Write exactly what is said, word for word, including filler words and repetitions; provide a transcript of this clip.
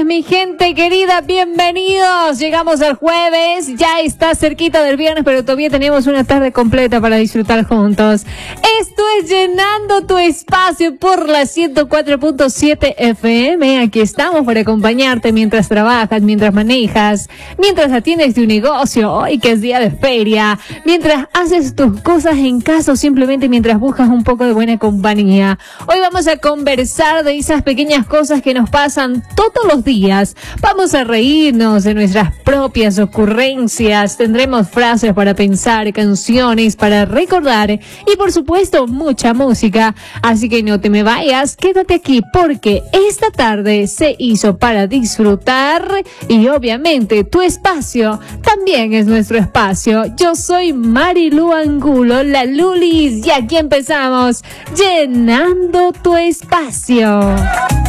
mi gente querida, bienvenidos. Llegamos al jueves, ya está cerquita del viernes, pero todavía tenemos una tarde completa para disfrutar juntos. Esto es Llenando tu Espacio por la ciento cuatro punto siete F M. Aquí estamos para acompañarte mientras trabajas, mientras manejas, mientras atiendes tu negocio, hoy que es día de feria, mientras haces tus cosas en casa o simplemente mientras buscas un poco de buena compañía. Hoy vamos a conversar de esas pequeñas cosas que nos pasan todos los días. Vamos a reírnos de nuestras propias ocurrencias. Tendremos frases para pensar, canciones para recordar y por supuesto mucha música. Así que no te me vayas, quédate aquí porque esta tarde se hizo para disfrutar y obviamente tu espacio también es nuestro espacio. Yo soy Marilu Angulo, la Lulis, y aquí empezamos Llenando tu Espacio.